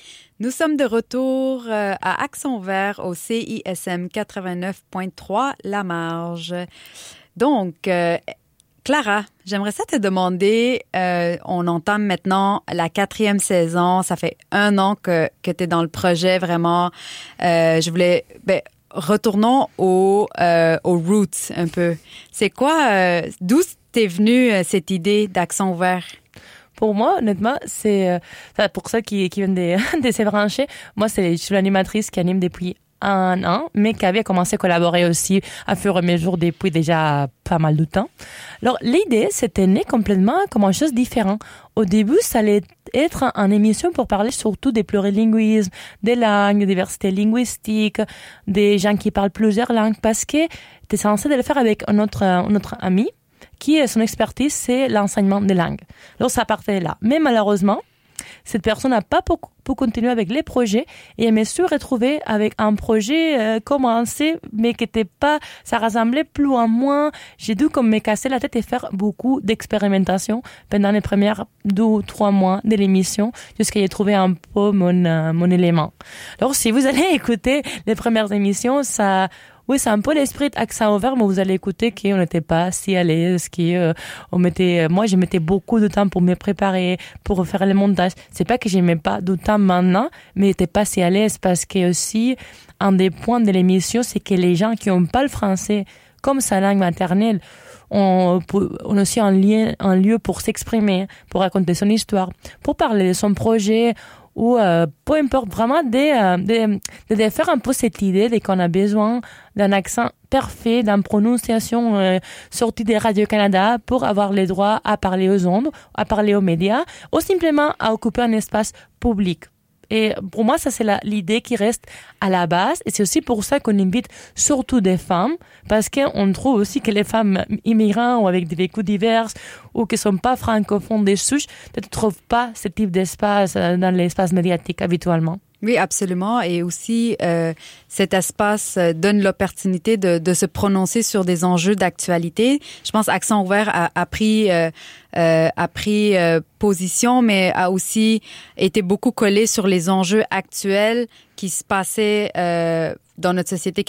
Nous sommes de retour à Accent Ouvert au CISM 89.3 La Marge. Donc, Clara, j'aimerais ça te demander, on entame maintenant la 4e saison, ça fait 1 an que tu es dans le projet vraiment. Retournons aux roots un peu. C'est quoi, d'où t'es venue cette idée d'Accent Ouvert? Pour moi, honnêtement, c'est pour ceux qui viennent de se brancher. Moi, je suis l'animatrice qui anime depuis 1 an, mais qui avait commencé à collaborer aussi à fur et à mesure depuis déjà pas mal de temps. Alors, l'idée, c'était né complètement comme une chose différente. Au début, ça allait être une émission pour parler surtout des plurilinguismes, des langues, de diversité linguistique, des gens qui parlent plusieurs langues, parce que t'es censé de le faire avec un autre ami, qui son expertise, c'est l'enseignement des langues. Alors, ça partait là. Mais malheureusement, cette personne n'a pas pu continuer avec les projets et elle me suis retrouvée avec un projet commencé, mais qui était pas, ça ressemblait plus ou moins. J'ai dû comme me casser la tête et faire beaucoup d'expérimentation pendant les premières 2 ou 3 mois de l'émission jusqu'à y trouver un peu mon élément. Alors, si vous allez écouter les premières émissions, oui, c'est un peu l'esprit d'Accent Ouvert, mais vous allez écouter qu'on n'était pas si à l'aise, moi, je mettais beaucoup de temps pour me préparer, pour faire le montage. C'est pas que j'aimais pas de temps maintenant, mais j'étais pas si à l'aise parce que aussi, un des points de l'émission, c'est que les gens qui n'ont pas le français comme sa langue maternelle, ont aussi un lieu pour s'exprimer, pour raconter son histoire, pour parler de son projet, ou peu importe, vraiment de faire un peu cette idée qu'on a besoin d'un accent parfait, d'une prononciation sortie des Radio-Canada pour avoir le droit à parler aux ondes, à parler aux médias, ou simplement à occuper un espace public. Et pour moi, ça, c'est l'idée qui reste à la base. Et c'est aussi pour ça qu'on invite surtout des femmes, parce qu'on trouve aussi que les femmes immigrantes ou avec des vécus divers ou qui sont pas francophones des souches ne trouvent pas ce type d'espace dans l'espace médiatique habituellement. Oui, absolument. Et aussi, cet espace donne l'opportunité de se prononcer sur des enjeux d'actualité. Je pense Accent Ouvert a pris position, mais a aussi été beaucoup collé sur les enjeux actuels qui se passaient dans notre société